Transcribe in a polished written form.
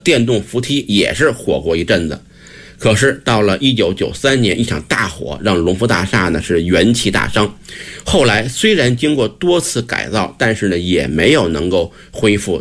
电动扶梯也是火过一阵子。可是到了1993年，一场大火让龙福大厦呢是元气大伤。后来虽然经过多次改造，但是呢也没有能够恢复